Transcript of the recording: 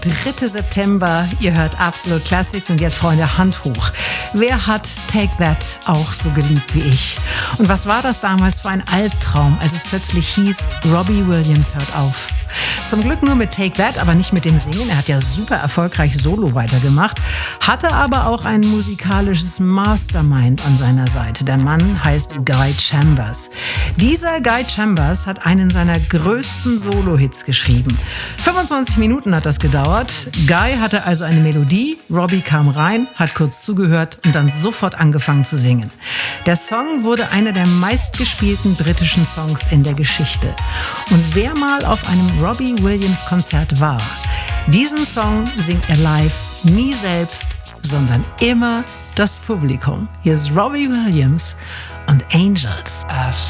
3. September, ihr hört Absolut Classics und jetzt, Freunde, Hand hoch. Wer hat Take That auch so geliebt wie ich? Und was war das damals für ein Albtraum, als es plötzlich hieß, Robbie Williams hört auf? Zum Glück nur mit Take That, aber nicht mit dem Singen. Er hat ja super erfolgreich solo weitergemacht, hatte aber auch ein musikalisches Mastermind an seiner Seite. Der Mann heißt Guy Chambers. Dieser Guy Chambers hat einen seiner größten Solo-Hits geschrieben. 25 Minuten hat das gedauert. Guy hatte also eine Melodie, Robbie kam rein, hat kurz zugehört und dann sofort angefangen zu singen. Der Song wurde einer der meistgespielten britischen Songs in der Geschichte. Und wer mal auf einem Robbie Williams Konzert war, diesen Song singt er live nie selbst, sondern immer das Publikum. Hier ist Robbie Williams und Angels.